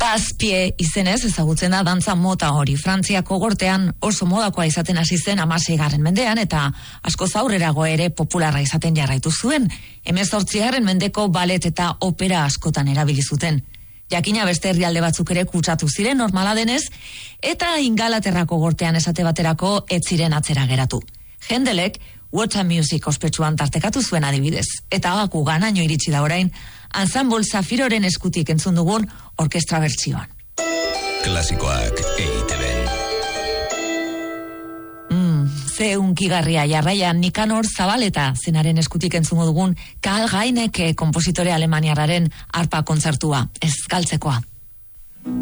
Traspie izenez ezagutzen da dantza mota hori. Frantziako gortean oso modakoa izaten hasi zen 16. mendean eta askoz aurrerago ere popularra izaten jarraitu zuen. 18. mendeko ballet eta opera askotan erabili zuten. Jakina beste herrialde batzuk ere kutsatu ziren normala denez, eta Ingalaterrako gortean esate baterako ez ziren atzera geratu. Hendelek What a Music ospetsuan tartekatu zuen adibidez, eta baku ganaino iritsi da orain, Ensemble Zafiroren eskutik entzun dugun orkestra bertsioan. Klasikoak EITB-en. Ze unkigarria jarraian Nikanor Zabaleta zenaren eskutik entzungo dugun Karl Reinecke konpositore alemaniarraren arpa kontzertua, ez galtzekoa.